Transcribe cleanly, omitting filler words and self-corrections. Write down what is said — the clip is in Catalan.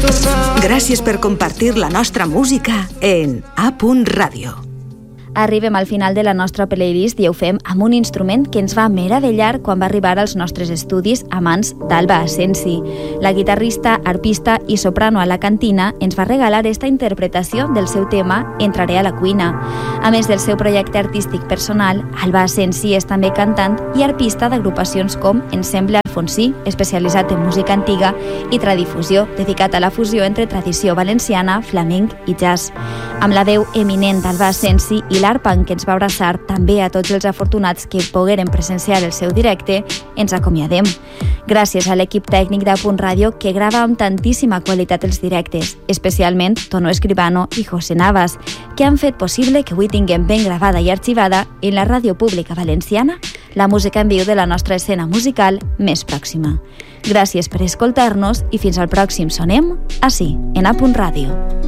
Gràcies per compartir la nostra música en A.Radio. Arribem al final de la nostra playlist i ho fem amb un instrument que ens va meravellar quan va arribar als nostres estudis a mans d'Alba Asensi. La guitarrista, arpista i soprano alacantina ens va regalar esta interpretació del seu tema Entraré a la cuina. A més del seu projecte artístic personal, Alba Asensi és també cantant i arpista d'agrupacions com Ensemble Alfonsí, especialitzat en música antiga, i Tradifusió, dedicat a la fusió entre tradició valenciana, flamenc i jazz. Amb la veu eminent d'Alba Asensi i l'arpa en què ens va abraçar també a tots els afortunats que pogueren presenciar el seu directe, ens acomiadem. Gràcies a l'equip tècnic d'A.Radio que grava amb tantíssima qualitat els directes, especialment Tono Escribano i José Navas, que han fet possible que avui tinguem ben gravada i arxivada en la ràdio pública valenciana la música en viu de la nostra escena musical més pròxima. Gràcies per escoltar-nos i fins al pròxim Sonem, ací, en A.Radio.